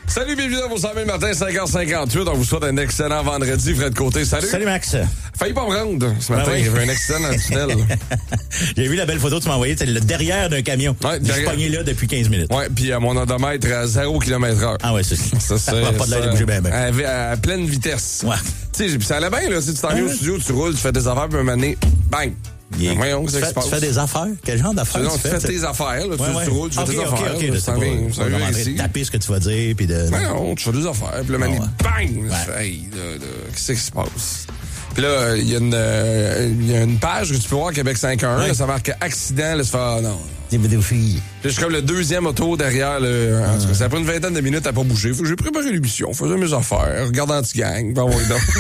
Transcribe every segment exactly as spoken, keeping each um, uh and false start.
Salut, bienvenue dans vos cent mille matin, cinq heures cinquante-huit. On vous souhaite un excellent vendredi. Fred Côté, salut. Salut, Max. Failli pas me rendre ce matin. Ben oui. Il y avait un accident dans le tunnel. J'ai vu la belle photo que tu m'as envoyée. C'est le derrière d'un camion. Ouais, Je suis pogné là depuis quinze minutes. Ouais, puis à mon odomètre à zéro kilomètre heure. Ah ouais, c'est ça. Ça, Ça va pas de l'air de bouger bien, bien. À, à pleine vitesse. Ouais. Tu sais, puis ça allait bien, là. Si tu t'en viens Ouais. au studio, tu roules, tu fais des affaires, puis un moment donné, bang. Il est- Voyons, tu, qu'est-ce qui fais, se passe? tu fais des affaires? Quel genre d'affaires Non, tu tu fais? fais tes affaires, là. Tu, Ouais, ouais. tu roules, tu fais Ok, tes ok, affaires. ok, là, là, tu t'en c'est viens- pas- tu t'en pas viens vraiment ici. taper ce que tu vas dire, puis de... Ben non, tu fais des affaires, puis le Ah mané, ouais. bang! Ouais. Je fais, hey, là, là, qu'est-ce qui se passe? Puis là, il y, a une, euh, il y a une page que tu peux voir, Québec cinq un un, Ouais. là, ça marque accident, là, tu fais, ah non. Des pédophiles. Puis je suis comme le deuxième auto derrière, le, en tout cas, ça a pris une vingtaine de minutes à pas bouger. Faut que j'ai préparé l'émission, faisais mes affaires, regardant anti-gang, ben ouais, donc.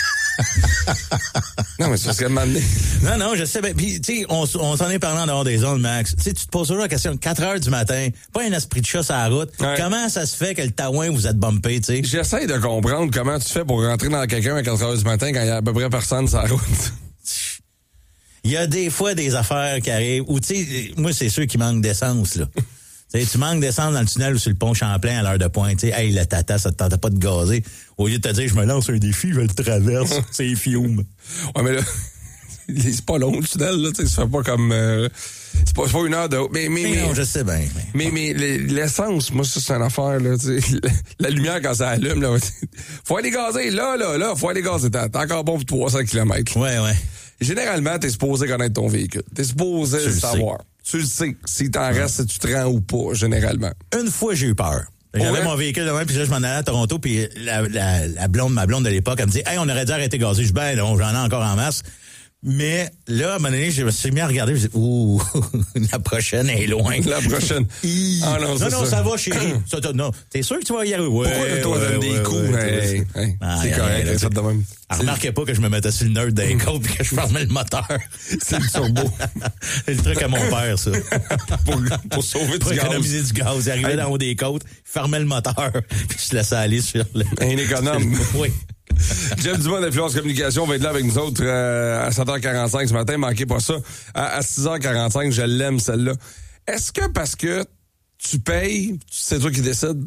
Non, mais c'est parce qu'à un moment donné... Non, non, je sais. Ben, puis, tu sais, on, on s'en est parlé en dehors des ondes, Max. Tu sais, tu te poses toujours la question, quatre heures du matin, pas un esprit de chat sur la route. Ouais. Comment ça se fait que le taouin vous êtes bumpé, tu sais? J'essaie de comprendre comment tu fais pour rentrer dans quelqu'un à quatre heures du matin quand il y a à peu près personne sur la route. Il y a des fois des affaires qui arrivent où, tu sais, moi, c'est sûr qu'il manque d'essence, là. Tu sais, tu manques d'essence dans le tunnel ou sur le pont Champlain à l'heure de pointe. Tu sais, hey, le tata, ça te tentait pas de gazer. Au lieu de te dire, je me lance un défi, je le traverse, c'est fiume. Ouais, mais là, c'est pas long, le tunnel, là, tu sais, ça fait pas comme... euh, c'est, pas, c'est pas une heure de... Mais, mais, Mais mais, non, je sais bien. mais, mais l'essence, moi, ça, c'est une affaire, là, tu sais. La lumière, quand ça allume, là, faut aller gazer, là, là, là, faut aller gazer. T'es t'es encore bon pour trois cents kilomètres. Ouais, ouais. Généralement, t'es supposé connaître ton véhicule. T'es supposé Tu le le savoir. Tu le sais. Si t'en restes, si tu te rends ou pas, généralement. Une fois, j'ai eu peur. J'avais Ouais. mon véhicule demain, puis là, je m'en allais à Toronto, puis la, la, la blonde, ma blonde de l'époque, elle me dit, hey, on aurait dû arrêter de gazer. Je dis, ben non, j'en ai encore en masse. Mais là, à un moment donné, je me suis mis à regarder, je dis, ouh, la prochaine est loin. La prochaine. Hi. Ah non, non, c'est non, ça. ça va, chérie. Ça, t'as- non, t'es sûr que tu vas y arriver? Ouais, Pourquoi toi, ouais, donne ouais, des coups? ouais, Hey, ouais. hey, Ah, c'est yeah, correct, yeah, ça de même. Elle remarquait pas que je me mettais sur le nerd d'un côte puis que je fermais le moteur. C'est le turbo. C'est le truc à mon père, ça. pour, pour sauver Pour du gaz. économiser du gaz. Il arrivait Hey. dans haut des côtes, il fermait le moteur, puis je laissais aller sur le... Un économe. Oui. Jeff Dumas d'Influence Communication va être là avec nous autres euh, à sept heures quarante-cinq ce matin. Manquez pas ça. À, à six heures quarante-cinq, je l'aime, celle-là. Est-ce que parce que tu payes, c'est toi qui décides?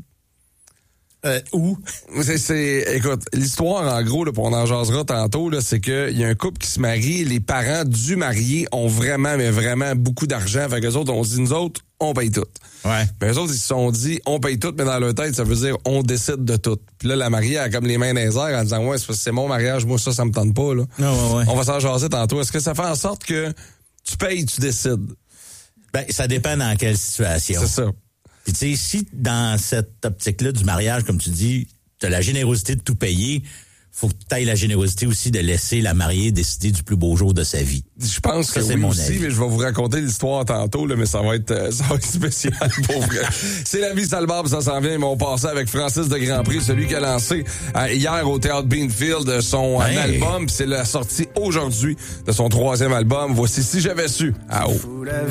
Euh, où? C'est, c'est, écoute, l'histoire, en gros, là, puis on en jasera tantôt, là, c'est qu'il y a un couple qui se marie, les parents du marié ont vraiment, mais vraiment beaucoup d'argent. Fait qu'eux autres, on se dit, nous autres, on paye tout. Ouais. Ben, eux autres, ils se sont dit, on paye tout, mais dans leur tête, ça veut dire, on décide de tout. Puis là, la mariée a comme les mains dans les airs en disant, ouais, c'est, parce que c'est mon mariage, moi, ça, ça me tente pas, là. Non, ouais, ouais. On va s'en jaser tantôt. Est-ce que ça fait en sorte que tu payes, tu décides? Ben, ça dépend dans quelle situation. C'est ça. Puis tu sais, si dans cette optique-là du mariage, comme tu dis, tu as la générosité de tout payer, faut que tu aies la générosité aussi de laisser la mariée décider du plus beau jour de sa vie. Je pense Ça, que c'est oui mon aussi, avis. mais je vais vous raconter l'histoire tantôt, là, mais ça va être, euh, ça va être spécial pour vrai. C'est la vie Salbarbe, ça s'en vient, mais on passe avec Francis de Grandpré, celui qui a lancé euh, hier au Théâtre Beanfield son Ouais. euh, album, puis c'est la sortie aujourd'hui de son troisième album. Voici Si j'avais su. Ah, oh.